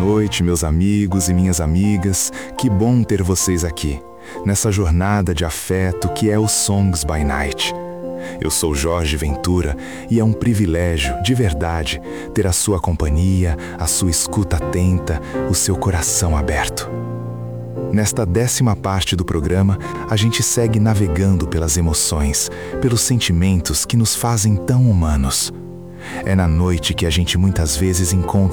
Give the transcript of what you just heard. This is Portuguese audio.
noite, meus amigos e minhas amigas. Que bom ter vocês aqui, nessa jornada de afeto que é o Songs by Night. Eu sou Jorge Ventura e é um privilégio, de verdade, ter a sua companhia, a sua escuta atenta, o seu coração aberto. Nesta 10ª parte do programa, a gente segue navegando pelas emoções, pelos sentimentos que nos fazem tão humanos. É na noite que a gente muitas vezes encontra